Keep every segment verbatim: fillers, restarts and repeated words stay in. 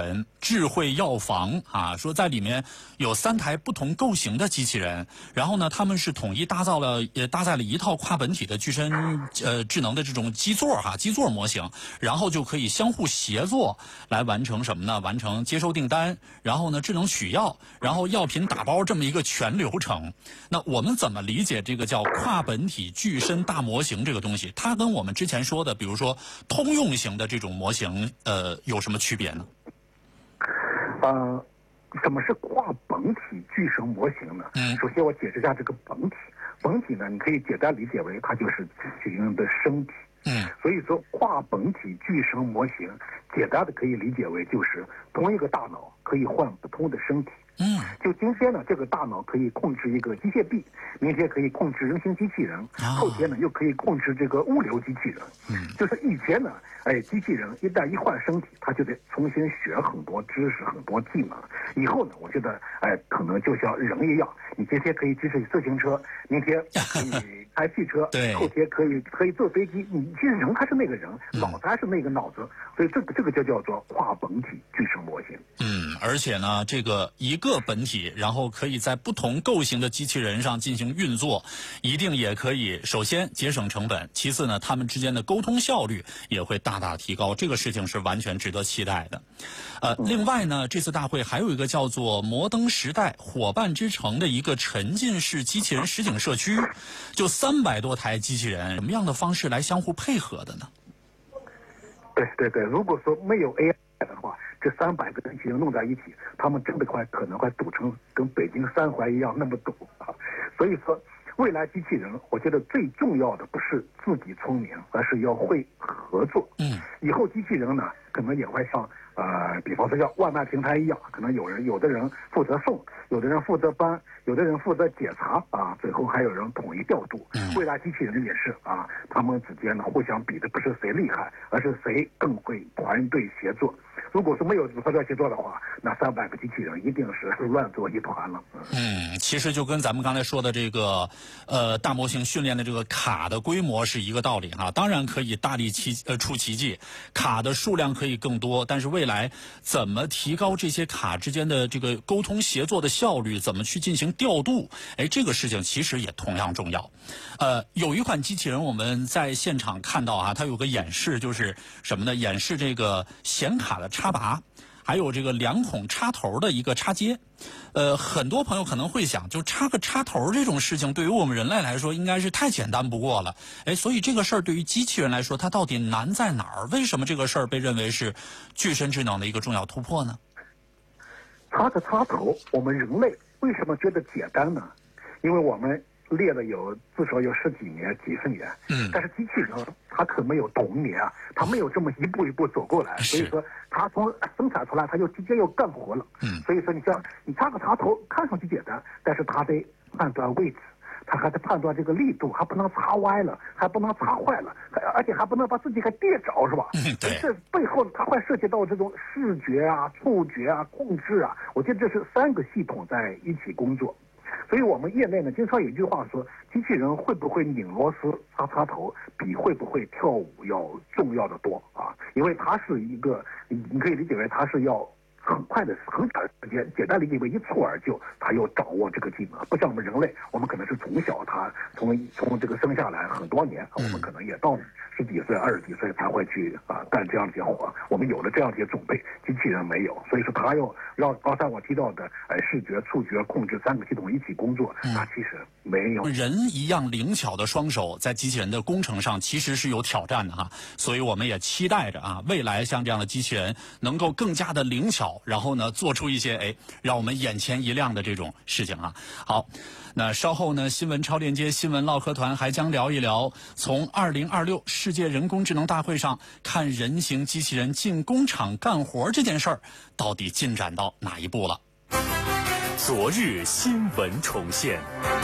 人智慧药房啊，说在里面有三台不同构型的机器人，然后呢，他们是统一搭造了呃搭载了一套跨本体的具身呃智能的这种基座哈基座模型，然后就可以相互协作来完成什么呢？完成接收订单，然后呢智能取药，然后药品打包这么一个全流程。那我们怎么理解这个叫跨本体具身大模型这个东西？它跟我们之前说的，比如说通用型的这种模型，呃，有什么区别呢？ 呃，什么是跨本体具身模型呢？ 嗯， 首先我解释一下这个本体。本体呢，你可以简单理解为它就是机器人的身体。 嗯， 所以说跨本体具身模型，简单的可以理解为就是同一个大脑可以换不同的身体。 嗯， 就今天呢，这个大脑可以控制一个机械臂，明天可以控制人形机器人， 啊、 后天呢又可以控制这个物流机器人。 嗯， 就是以前呢，哎，机器人一旦一换身体，他就得重新学很多知识、很多技能。以后呢，我觉得，哎，可能就像人一样，你今天可以骑自行车，明天可以开汽车， 对， 后天可以可以坐飞机。你其实人还是那个人， 嗯、 脑子还是那个脑子，所以这个这个就叫做跨本体具身模型。 嗯，而且呢，这个一个本体，然后可以在不同构型的机器人上进行运作，一定也可以首先节省成本，其次呢，他们之间的沟通效率也会大大提高，这个事情是完全值得期待的。呃，另外呢，这次大会还有一个叫做摩登时代伙伴之城的一个沉浸式机器人实景社区，就三百多台机器人，什么样的方式来相互配合的呢？ 对对对，如果说没有 A I 的话，这三百个机器人弄在一起，他们真的快可能会堵成跟北京三环一样那么堵啊！所以说，未来机器人，我觉得最重要的不是自己聪明，而是要会合作。 嗯， 以后机器人呢，可能也会像呃，比方说像外卖平台一样，可能有人有的人负责送，有的人负责搬，有的人负责检查啊，最后还有人统一调度。 嗯， 未来机器人也是啊，他们之间呢互相比的不是谁厉害，而是谁更会团队协作。如果说没有团队协作的话，那三百个机器人一定是乱作一团了。 嗯，其实就跟咱们刚才说的这个呃大模型训练的这个卡的规模是一个道理哈。当然可以大力奇呃出奇迹，卡的数量可以更多，但是未来怎么提高这些卡之间的这个沟通协作的效率，怎么去进行调度，哎，这个事情其实也同样重要。呃，有一款机器人我们在现场看到啊，它有个演示，就是什么呢？演示这个显卡的插拔，还有这个两孔插头的一个插接。呃，很多朋友可能会想，就插个插头这种事情，对于我们人类来说应该是太简单不过了。哎，所以这个事儿对于机器人来说，它到底难在哪儿？为什么这个事儿被认为是具身智能的一个重要突破呢？ 插个插头，我们人类为什么觉得简单呢？因为我们练了有至少有十几年、几十年， 嗯， 但是机器人它可没有童年啊，它没有这么一步一步走过来，所以说它从生产出来，它就直接要干活了。 嗯， 所以说你像你插个插头，看上去简单，但是它得判断位置，它还得判断这个力度，还不能插歪了，还不能插坏了，还而且还不能把自己给跌着，是吧？ 嗯，对。 这背后它会涉及到这种视觉啊、触觉啊、控制啊，我觉得这是三个系统在一起工作。所以我们业内呢，经常有一句话说，机器人会不会拧螺丝、插插头，比会不会跳舞要重要的多啊！因为它是一个，你你可以理解为它是要很快的、很短的时间，简单理解为一蹴而就，它要掌握这个技能。不像我们人类，我们可能是从小他从从这个生下来很多年，我们可能也到十几岁、二十几岁才会去啊干这样的些活。我们有了这样的些准备，机器人没有，所以说它要让刚才我提到的，哎，视觉、触觉、控制三个系统一起工作，那其实没有人一样灵巧的双手，在机器人的工程上其实是有挑战的哈。所以我们也期待着啊，未来像这样的机器人能够更加的灵巧，然后呢，做出一些哎让我们眼前一亮的这种事情啊。好，那稍后呢，新闻超链接新闻唠嗑团还将聊一聊从二零二六世界人工智能大会上看人形机器人进工厂干活这件事儿到底进展到哪一步了。 昨日新闻重现。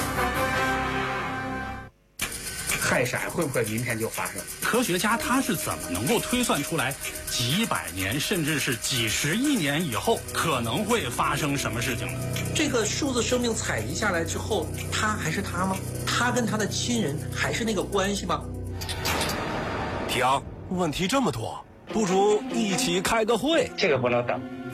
氦闪会不会明天就发生？ 科学家他是怎么能够推算出来几百年甚至是几十亿年以后可能会发生什么事情？ 这个数字生命采集下来之后，他还是他吗？他跟他的亲人还是那个关系吗？ 听，问题这么多，不如一起开个会。 这个不能等。